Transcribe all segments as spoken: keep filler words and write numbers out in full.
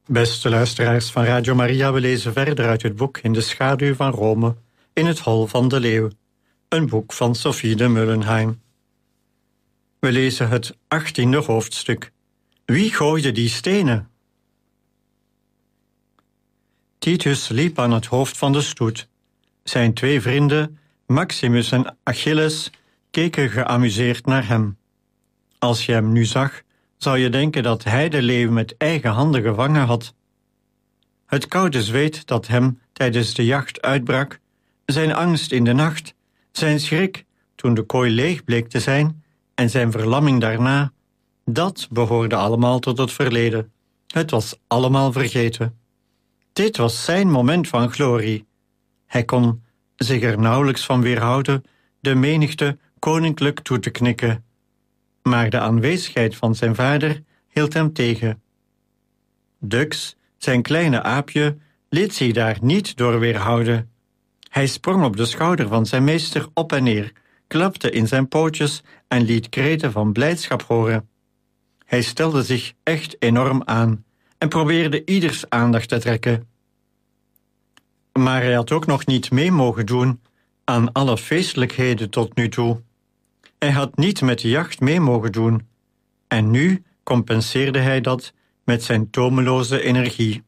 Beste luisteraars van Radio Maria, we lezen verder uit het boek In de schaduw van Rome, in het hol van de leeuw. Een boek van Sophie de Mullenheim. We lezen het achttiende hoofdstuk. Wie gooide die stenen? Titus liep aan het hoofd van de stoet. Zijn twee vrienden, Maximus en Achilles, keken geamuseerd naar hem. Als je hem nu zag, zou je denken dat hij de leeuw met eigen handen gevangen had. Het koude zweet dat hem tijdens de jacht uitbrak, zijn angst in de nacht, zijn schrik toen de kooi leeg bleek te zijn en zijn verlamming daarna, dat behoorde allemaal tot het verleden. Het was allemaal vergeten. Dit was zijn moment van glorie. Hij kon zich er nauwelijks van weerhouden de menigte koninklijk toe te knikken. Maar de aanwezigheid van zijn vader hield hem tegen. Dux, zijn kleine aapje, liet zich daar niet door weerhouden. Hij sprong op de schouder van zijn meester op en neer, klapte in zijn pootjes en liet kreten van blijdschap horen. Hij stelde zich echt enorm aan en probeerde ieders aandacht te trekken. Maar hij had ook nog niet mee mogen doen aan alle feestelijkheden tot nu toe. Hij had niet met de jacht mee mogen doen, en nu compenseerde hij dat met zijn tomeloze energie.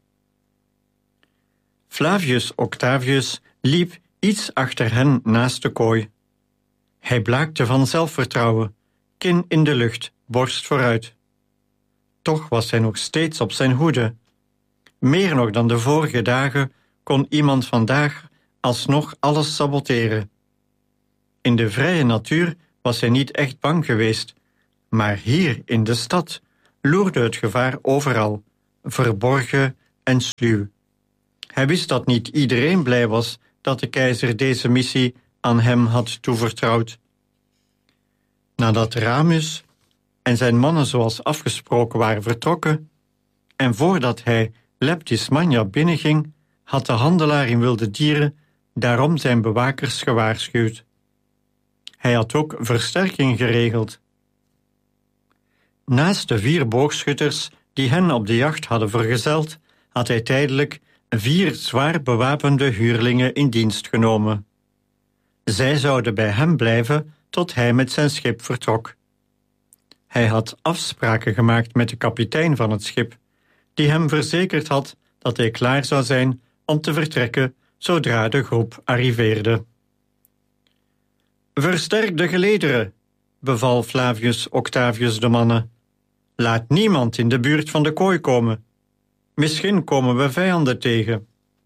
Flavius Octavius liep iets achter hen naast de kooi. Hij blaakte van zelfvertrouwen, kin in de lucht, borst vooruit. Toch was hij nog steeds op zijn hoede. Meer nog dan de vorige dagen kon iemand vandaag alsnog alles saboteren. In de vrije natuur was hij niet echt bang geweest, maar hier in de stad loerde het gevaar overal, verborgen en sluw. Hij wist dat niet iedereen blij was dat de keizer deze missie aan hem had toevertrouwd. Nadat Ramus en zijn mannen zoals afgesproken waren vertrokken, en voordat hij Leptis Magna binnenging, had de handelaar in wilde dieren daarom zijn bewakers gewaarschuwd. Hij had ook versterking geregeld. Naast de vier boogschutters die hen op de jacht hadden vergezeld, had hij tijdelijk vier zwaar bewapende huurlingen in dienst genomen. Zij zouden bij hem blijven tot hij met zijn schip vertrok. Hij had afspraken gemaakt met de kapitein van het schip, die hem verzekerd had dat hij klaar zou zijn om te vertrekken zodra de groep arriveerde. Versterk de gelederen, beval Flavius Octavius de mannen. Laat niemand in de buurt van de kooi komen. Misschien komen we vijanden tegen.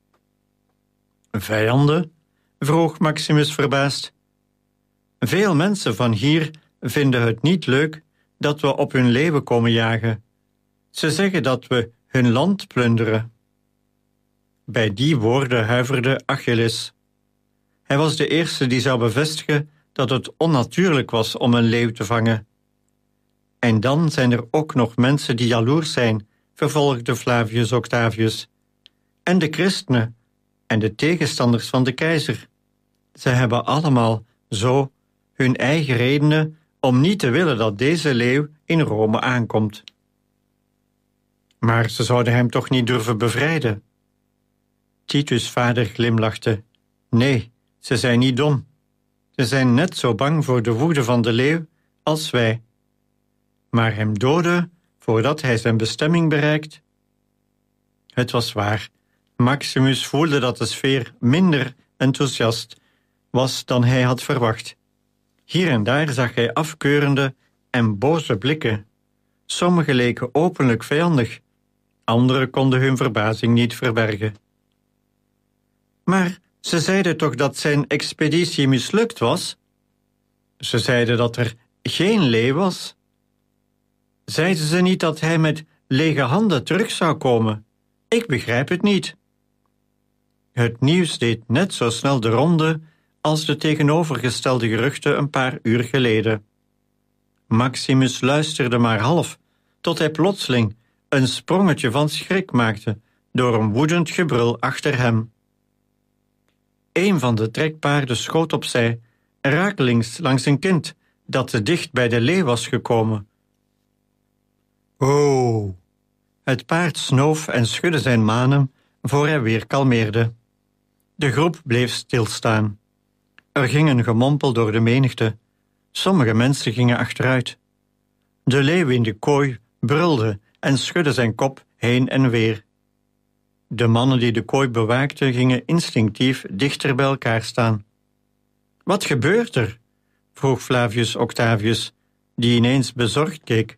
Vijanden? Vroeg Maximus verbaasd. Veel mensen van hier vinden het niet leuk dat we op hun leeuwen komen jagen. Ze zeggen dat we hun land plunderen. Bij die woorden huiverde Achilles. Hij was de eerste die zou bevestigen dat het onnatuurlijk was om een leeuw te vangen. En dan zijn er ook nog mensen die jaloers zijn, vervolgde Flavius Octavius. En de christenen en de tegenstanders van de keizer. Ze hebben allemaal zo hun eigen redenen om niet te willen dat deze leeuw in Rome aankomt. Maar ze zouden hem toch niet durven bevrijden? Titus' vader glimlachte. Nee, ze zijn niet dom. Ze zijn net zo bang voor de woede van de leeuw als wij. Maar hem doden voordat hij zijn bestemming bereikt? Het was waar. Maximus voelde dat de sfeer minder enthousiast was dan hij had verwacht. Hier en daar zag hij afkeurende en boze blikken. Sommigen leken openlijk vijandig, anderen konden hun verbazing niet verbergen. Maar ze zeiden toch dat zijn expeditie mislukt was? Ze zeiden dat er geen leeuw was. Zeiden ze niet dat hij met lege handen terug zou komen? Ik begrijp het niet. Het nieuws deed net zo snel de ronde als de tegenovergestelde geruchten een paar uur geleden. Maximus luisterde maar half, tot hij plotseling een sprongetje van schrik maakte door een woedend gebrul achter hem. Een van de trekpaarden schoot opzij, rakelings langs een kind dat te dicht bij de leeuw was gekomen. Oh, Het paard snoof en schudde zijn manen voor hij weer kalmeerde. De groep bleef stilstaan. Er ging een gemompel door de menigte. Sommige mensen gingen achteruit. De leeuw in de kooi brulde en schudde zijn kop heen en weer. De mannen die de kooi bewaakten gingen instinctief dichter bij elkaar staan. Wat gebeurt er? Vroeg Flavius Octavius, die ineens bezorgd keek.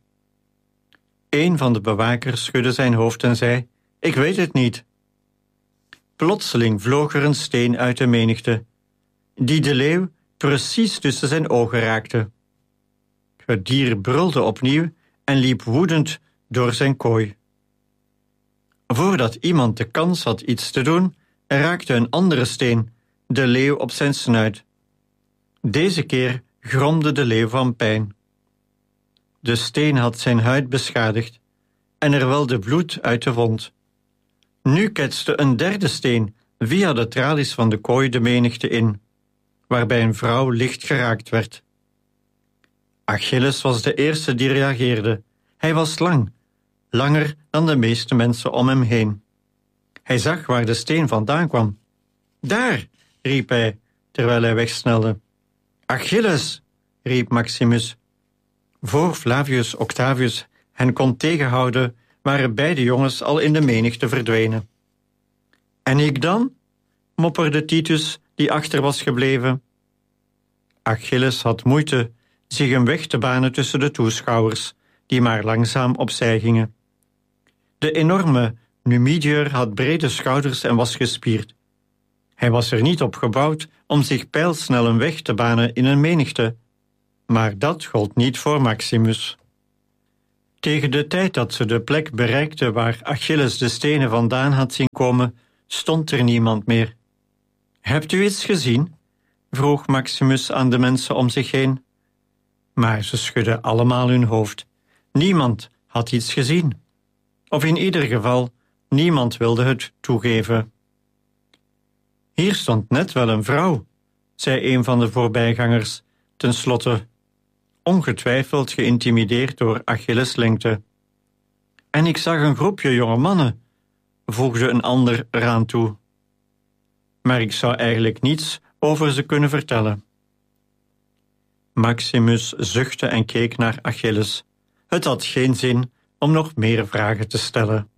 Een van de bewakers schudde zijn hoofd en zei: Ik weet het niet. Plotseling vloog er een steen uit de menigte, die de leeuw precies tussen zijn ogen raakte. Het dier brulde opnieuw en liep woedend door zijn kooi. Voordat iemand de kans had iets te doen, raakte een andere steen de leeuw op zijn snuit. Deze keer gromde de leeuw van pijn. De steen had zijn huid beschadigd en er welde bloed uit de wond. Nu ketste een derde steen via de tralies van de kooi de menigte in, waarbij een vrouw licht geraakt werd. Achilles was de eerste die reageerde. Hij was lang, langer dan de meeste mensen om hem heen. Hij zag waar de steen vandaan kwam. Daar, riep hij, terwijl hij wegsnelde. Achilles, riep Maximus. Voor Flavius Octavius hen kon tegenhouden, waren beide jongens al in de menigte verdwenen. En ik dan? mopperde Titus, die achter was gebleven. Achilles had moeite zich een weg te banen tussen de toeschouwers, die maar langzaam opzij gingen. De enorme Numidiër had brede schouders en was gespierd. Hij was er niet op gebouwd om zich pijlsnel een weg te banen in een menigte, maar dat gold niet voor Maximus. Tegen de tijd dat ze de plek bereikten waar Achilles de stenen vandaan had zien komen, stond er niemand meer. Hebt u iets gezien? vroeg Maximus aan de mensen om zich heen. Maar ze schudden allemaal hun hoofd. Niemand had iets gezien. Of in ieder geval, niemand wilde het toegeven. Hier stond net wel een vrouw, zei een van de voorbijgangers, tenslotte, ongetwijfeld geïntimideerd door Achilles' lengte. En ik zag een groepje jonge mannen, voegde een ander eraan toe. Maar ik zou eigenlijk niets over ze kunnen vertellen. Maximus zuchtte en keek naar Achilles. Het had geen zin om nog meer vragen te stellen.